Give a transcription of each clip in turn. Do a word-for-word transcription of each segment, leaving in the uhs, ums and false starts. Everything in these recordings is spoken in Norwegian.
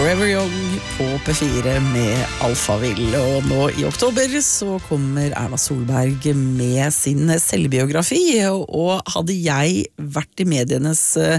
Forever Young på P fire med Alphaville, og nå i oktober så kommer Erna Solberg med sin selvbiografi, og hadde jeg vært i medienes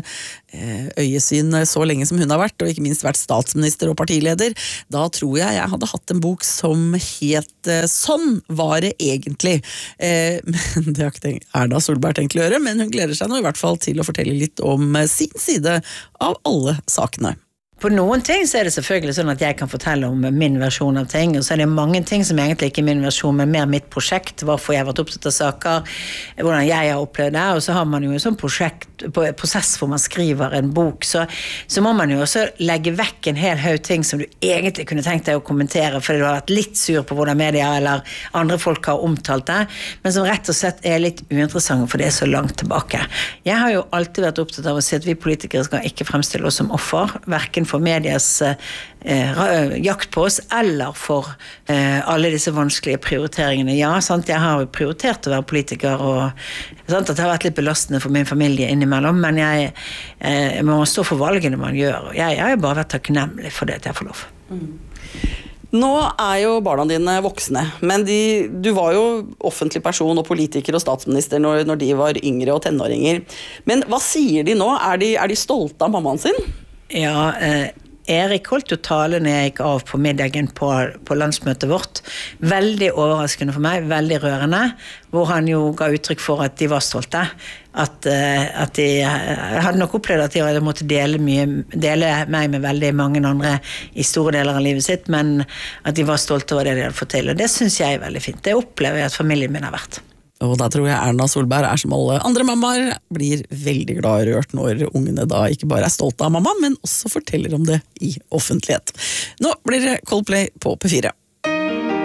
øyesyn så lenge som hun har vært, og ikke minst vært statsminister og partileder, da tror jeg jeg hadde hatt en bok som het Sånn var det egentlig. Men det har ikke Erna Solberg tenkt å gjøre, men hun gleder seg nå i hvert fall til å fortelle litt om sin side av alle sakene. På noen ting så er det selvfølgelig sånn at jeg kan fortelle om min versjon av ting, og så er det mange ting som egentlig ikke er min versjon, men mer mitt prosjekt, hvorfor jeg har vært opptatt av saker, hvordan jeg har opplevd det, og så har man jo en sånn prosjekt, prosess hvor man skriver en bok, så, så må man jo også legge vekk en hel haug ting som du egentlig kunne tenkt deg å kommentere, fordi du har vært litt sur på hvordan media eller andre folk har omtalt det, men som rett og slett er litt uinteressant, for det er så langt tilbake. Jeg har jo alltid vært opptatt av å si at vi politikere skal ikke fremstille oss som offer, hverken for medias eh, jakt på oss, eller for eh, alle disse vanskelige prioriteringene. Ja, sant, jeg har prioritert å være politiker, og sant, at det har vært litt belastende for min familie innimellom, men jeg, eh, jeg må stå for valgene man gjør, og jeg, jeg har bare vært takknemlig for det at jeg får lov. Mm. Nå er jo barna dine voksne, men de, du var jo offentlig person og politiker og statsminister når, når de var yngre og tenåringer. Men hva sier de nå? Er de, er de stolte av mammaen sin? Ja, eh, Erik holdt jo tale når jeg gikk av på middagen på, på landsmøtet vårt. Veldig overraskende for meg, veldig rørende, hvor han jo ga uttrykk for at de var stolte. At, eh, at de jeg hadde nok opplevd at de hadde måttet dele, mye, dele meg med veldig mange andre i store deler av livet sitt, men at de var stolte over det de hadde fått til. Og det synes jeg er veldig fint. Det opplever jeg at familien min har vært. Og da tror jeg Erna Solberg er som alle andre mammaer, blir veldig glad og rørt når ungene da ikke bare er stolte av mamma, men også forteller om det i offentlighet. Nå blir det Coldplay på P fire.